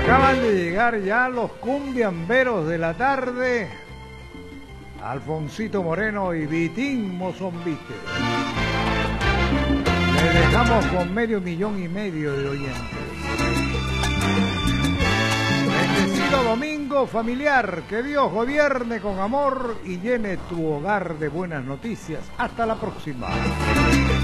Acaban de llegar ya los cumbiamberos de la tarde, Alfonsito Moreno y Vitín Mozombite. Les dejamos con 500 000 de oyentes. Bendecido domingo familiar, que Dios gobierne con amor y llene tu hogar de buenas noticias. Hasta la próxima.